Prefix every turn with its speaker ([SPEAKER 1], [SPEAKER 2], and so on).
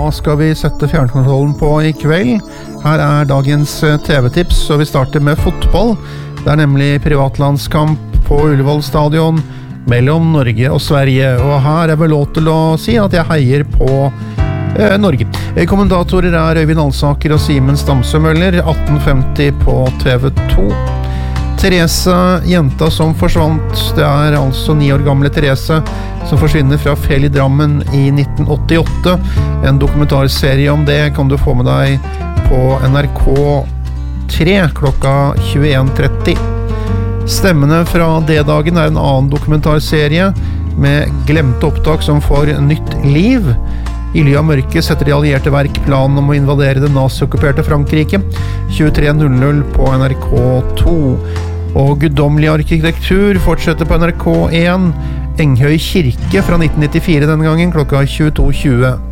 [SPEAKER 1] skal vi sette fjernkontrollen på I kveld. Her dagens TV-tips, og vi starter med fotball. Det nemlig privatlandskamp på Ullevål stadion mellom Norge og Sverige, og her vel lov til å si at jeg heier på Norge. Kommentatorer Øyvind Alsaker og Simen Stamsø Møller, 18.50 på TV2. Therese, jenta som forsvant, det altså 9 år gamle Therese, som forsvinner fra Fjell I Drammen I 1988. En dokumentarserie om det kan du få med deg på NRK3 klokka 21.30. Stemmene fra D-dagen en annen dokumentarserie med glemte opptak som får nytt liv. I ly av mørket setter de allierte verk planen om å invadere det nazi-okkuperte Frankrike. 23.00 på NRK2. Og guddommelig arkitektur fortsetter på NRK1. Enghøy kirke fra 1994 denne gangen klokka 22.20.